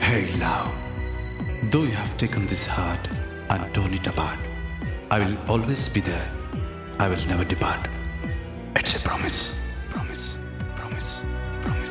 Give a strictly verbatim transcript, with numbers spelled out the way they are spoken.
Hey love, though you have taken this heart and torn it apart, I will always be there. I will never depart. It's a promise.